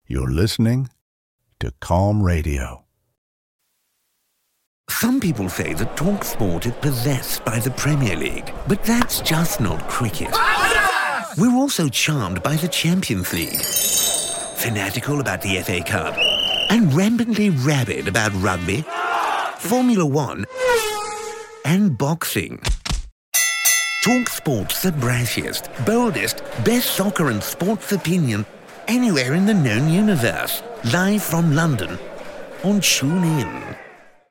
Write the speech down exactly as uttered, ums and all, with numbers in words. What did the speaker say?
You're listening to Calm Radio. Some people say that TalkSport is possessed by the Premier League, but that's just not cricket. We're also charmed by the Champions League, fanatical about the F A Cup, and rampantly rabid about rugby, Formula One, and boxing. TalkSport's the brashiest, boldest, best soccer and sports opinion anywhere in the known universe. Live from London on TuneIn.